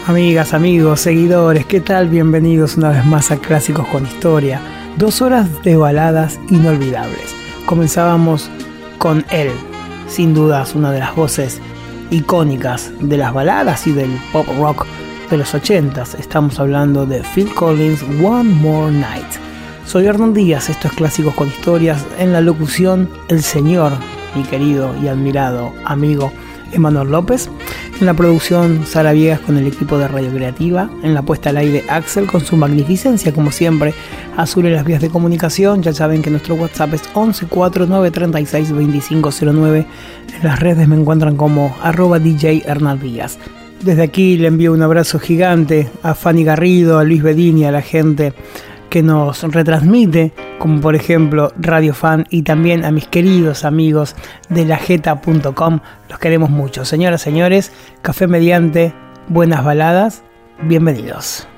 Amigas, amigos, seguidores, ¿qué tal? Bienvenidos una vez más a Clásicos con Historia. 2 horas de baladas inolvidables. Comenzábamos con él, sin dudas una de las voces icónicas de las baladas y del pop rock de los 80s. Estamos hablando de Phil Collins, One More Night. Soy Hernán Díaz, esto es Clásicos con Historias. En la locución, el señor, mi querido y admirado amigo Emanuel López. En la producción, Sara Viegas con el equipo de Radio Creativa. En la puesta al aire, Axel con su magnificencia, como siempre. Azul en las vías de comunicación. Ya saben que nuestro WhatsApp es 1149362509. En las redes me encuentran como @DJ Hernán Díaz. Desde aquí le envío un abrazo gigante a Fanny Garrido, a Luis Bedini, a la gente que nos retransmite, como por ejemplo Radio Fan, y también a mis queridos amigos de lajeta.com. Los queremos mucho. Señoras, señores, café mediante, buenas baladas, bienvenidos.